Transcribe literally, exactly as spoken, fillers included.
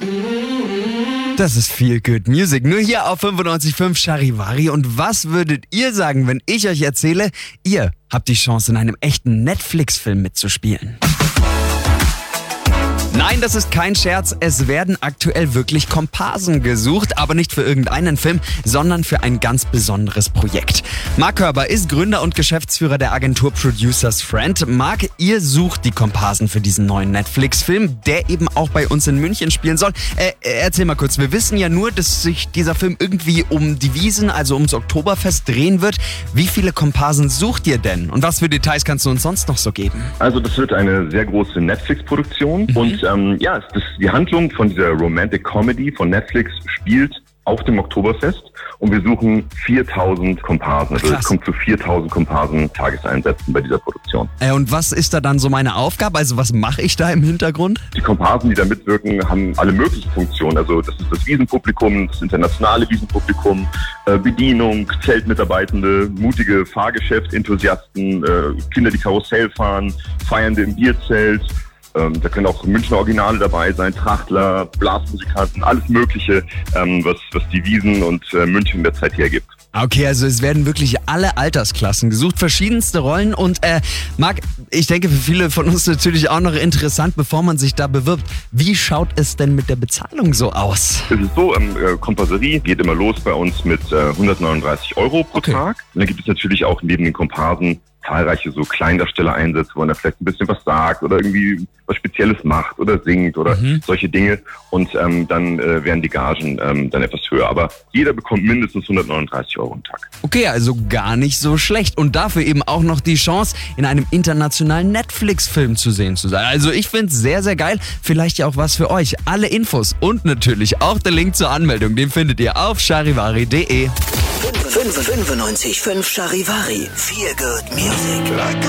Das ist Feel Good Music, nur hier auf fünfundneunzig Komma fünf Charivari. Und was würdet ihr sagen, wenn ich euch erzähle, ihr habt die Chance, in einem echten Netflix-Film mitzuspielen? Nein, das ist kein Scherz. Es werden aktuell wirklich Komparsen gesucht, aber nicht für irgendeinen Film, sondern für ein ganz besonderes Projekt. Mark Körber ist Gründer und Geschäftsführer der Agentur Producers Friend. Mark, ihr sucht die Komparsen für diesen neuen Netflix-Film, der eben auch bei uns in München spielen soll. Äh, erzähl mal kurz, wir wissen ja nur, dass sich dieser Film irgendwie um die Wiesn, also ums Oktoberfest drehen wird. Wie viele Komparsen sucht ihr denn? Und was für Details kannst du uns sonst noch so geben? Also das wird eine sehr große Netflix-Produktion mhm. und ähm, ja, das, die Handlung von dieser Romantic Comedy von Netflix spielt auf dem Oktoberfest und wir suchen viertausend Komparsen. Also es kommt zu viertausend Komparsen Tageseinsätzen bei dieser Produktion. Äh, und was ist da dann so meine Aufgabe? Also was mache ich da im Hintergrund? Die Komparsen, die da mitwirken, haben alle möglichen Funktionen. Also das ist das Wiesenpublikum, das internationale Wiesenpublikum, äh, Bedienung, Zeltmitarbeitende, mutige Fahrgeschäft-Enthusiasten, äh, Kinder, die Karussell fahren, Feiernde im Bierzelt. Ähm, da können auch Münchner Originale dabei sein, Trachtler, Blasmusikanten, alles Mögliche, ähm, was, was die Wiesn und äh, München in der Zeit hergibt. Okay, also es werden wirklich alle Altersklassen gesucht, verschiedenste Rollen. Und äh, Marc, ich denke für viele von uns natürlich auch noch interessant, bevor man sich da bewirbt. Wie schaut es denn mit der Bezahlung so aus? Es ist so, ähm, Komparserie geht immer los bei uns mit äh, hundertneununddreißig Euro pro okay. Tag. Und dann gibt es natürlich auch neben den Komparsen zahlreiche so Kleindarsteller-Einsätze, wo er vielleicht ein bisschen was sagt oder irgendwie was Spezielles macht oder singt oder mhm. solche Dinge. Und ähm, dann äh, werden die Gagen ähm, dann etwas höher. Aber jeder bekommt mindestens hundertneununddreißig Euro am Tag. Okay, also gar nicht so schlecht. Und dafür eben auch noch die Chance, in einem internationalen Netflix-Film zu sehen zu sein. Also ich finde es sehr, sehr geil. Vielleicht ja auch was für euch. Alle Infos und natürlich auch der Link zur Anmeldung, den findet ihr auf charivari punkt de. fünfundneunzig Komma fünf Charivari. Feel Good Music.